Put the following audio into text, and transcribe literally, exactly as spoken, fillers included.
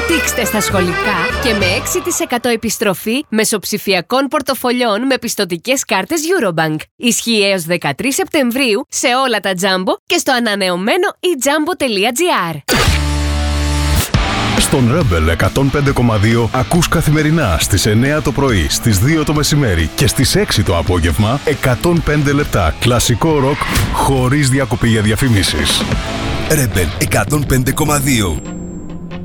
Δείξτε στα σχολικά και με έξι τοις εκατό επιστροφή μεσοψηφιακών πορτοφολιών με πιστωτικές κάρτες Eurobank. Ισχύει έως δεκατρείς Σεπτεμβρίου σε όλα τα Jumbo και στο ανανεωμένο e jumbo τελεία gr. Στον Rebel εκατόν πέντε κόμμα δύο ακούς καθημερινά στις εννιά το πρωί, στις δύο το μεσημέρι και στις έξι το απόγευμα εκατόν πέντε λεπτά κλασικό ροκ χωρίς διακοπή για διαφημίσεις. Rebel εκατόν πέντε κόμμα δύο.